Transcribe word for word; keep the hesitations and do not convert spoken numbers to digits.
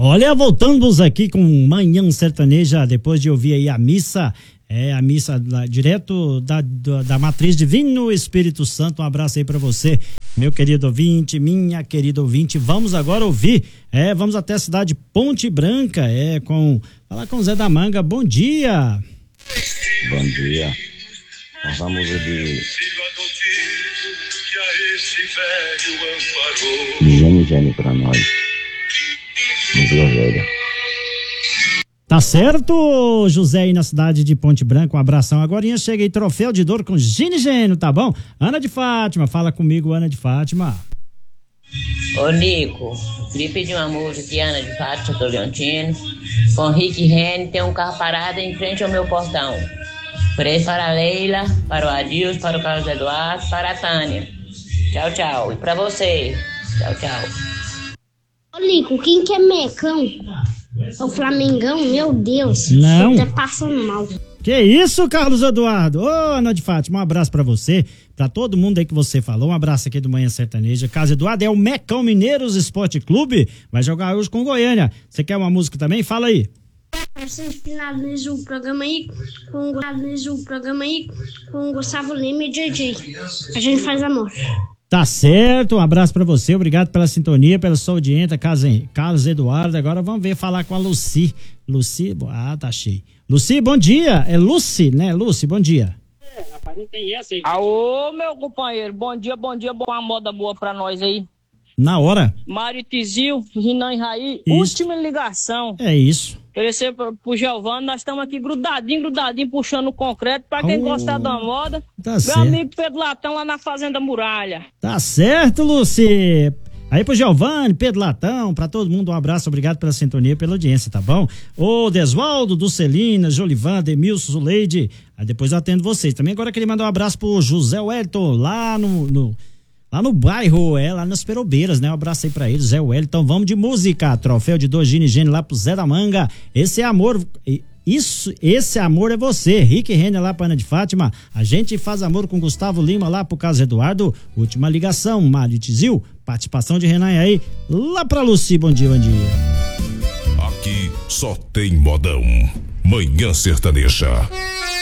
Olha, voltamos aqui com Manhã Sertaneja, depois de ouvir aí a missa, é a missa lá, direto da, da, da Matriz Divino Espírito Santo. Um abraço aí pra você, meu querido ouvinte, minha querida ouvinte. Vamos agora ouvir, é, vamos até a cidade de Ponte Branca, é, com, falar com o Zé da Manga. Bom dia. Bom dia. Nós vamos ouvir Gene Gene pra nós. Vila Velha. Tá certo, José, aí na cidade de Ponte Branca, um abração. Agorinha chega aí, troféu de dor com Gene Gênio, tá bom? Ana de Fátima, fala comigo, Ana de Fátima. Ô Nico, queria pedir uma música de Ana de Fátima, Toliantino, com Rick Rene, tem um carro parado em frente ao meu portão. Preço para a Leila, para o Adilson, para o Carlos Eduardo, para a Tânia. Tchau, tchau. E pra você. Tchau, tchau. Ô Nico, quem que é mecão? O Flamengão, meu Deus. Não. Tô até passando mal. Que isso, Carlos Eduardo? Ô, Ana de Fátima, um abraço pra você, pra todo mundo aí que você falou. Um abraço aqui do Manhã Sertaneja. Carlos Eduardo é o Mecão Mineiros Esporte Clube. Vai jogar hoje com Goiânia. Você quer uma música também? Fala aí. A gente finaliza o programa aí com, finaliza o programa aí com Gustavo Lima e J J. A gente faz amor. Tá certo, um abraço pra você, obrigado pela sintonia, pela sua audiência, Carlos Eduardo. Agora vamos ver, falar com a Lucy. Lucy, ah, tá cheio. Lucy, bom dia, é Lucy, né? Lucy, bom dia. É, rapaz, não tem essa aí. Alô, meu companheiro, bom dia, bom dia, boa moda boa pra nós aí. Na hora. Mário Tizil, Rinan e Raí, isso. Última ligação. É isso. Oferecer pro Giovanni, nós estamos aqui grudadinho, grudadinho, puxando o concreto. Pra quem oh, gostar da moda, tá meu certo. amigo Pedro Latão lá na Fazenda Muralha. Tá certo, Lucy. Aí pro Giovanni, Pedro Latão, pra todo mundo um abraço, obrigado pela sintonia, pela audiência, tá bom? Ô Desvaldo, Dulcelina, Jolivan, Demilson, Zuleide, aí depois eu atendo vocês. Também agora queria mandar um abraço pro José Wellington, lá no... no Lá no bairro, é, lá nas Perobeiras, né? Um abraço aí pra ele, Zé Wellington. Vamos de música, troféu de dois Gine Gene lá pro Zé da Manga. Esse é amor, isso, esse amor é você. Rick Renner lá pra Ana de Fátima. A gente faz amor com Gustavo Lima lá pro Carlos Eduardo. Última ligação, Mário Tizil. Participação de Renan aí. Lá pra Lucy, bom dia, bom dia. Aqui só tem modão. Manhã Sertaneja.